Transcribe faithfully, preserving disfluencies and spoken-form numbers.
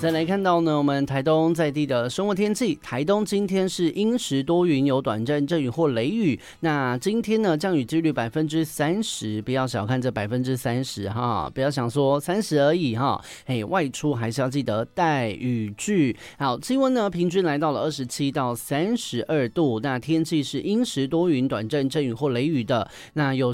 再来看到呢，我们台东在地的生活天气，台东今天是阴时多云，有短暂阵雨或雷雨。那今天呢，降雨几率百分之三十，不要小看这百分之三十哈，不要想说三十而已哈。嘿，外出还是要记得带雨具。好，气温呢平均来到了二十七到三十二度。那天气是阴时多云，短暂阵雨或雷雨的。那有